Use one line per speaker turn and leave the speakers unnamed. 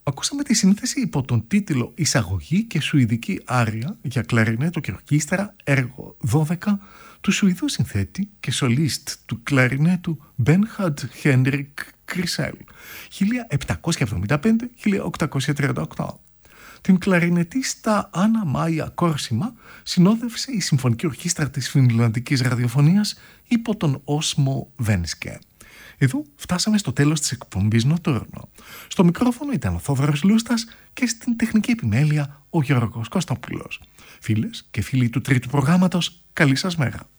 Ακούσαμε τη σύνθεση υπό τον τίτλο «Εισαγωγή και Σουηδική Άρια» για κλαρινέτο και ορχήστρα, έργο 12 του Σουηδού συνθέτη και σολίστ του κλαρινέτου Bernhard Henrik Krissell 1775-1838. Την κλαρινετίστα Άννα Μάια Κόρσιμα συνόδευσε η Συμφωνική Ορχήστρα της Φινλανδικής Ραδιοφωνίας υπό τον Όσμο Βένσκε. Εδώ φτάσαμε στο τέλος της εκπομπής Νοτούρνο. Στο μικρόφωνο ήταν ο Θόδωρος Λούστας και στην τεχνική επιμέλεια ο Γιώργος Κωστόπουλος. Φίλες και φίλοι του τρίτου προγράμματος, καλή σας μέρα.